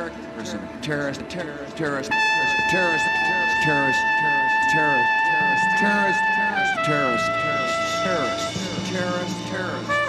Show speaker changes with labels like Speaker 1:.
Speaker 1: terrorist, terrorist, terrorist, terrorist, terrorist, terrorist, terrorist, terrorist, terrorist, terrorist, terrorist, terrorist, terrorist, terrorist.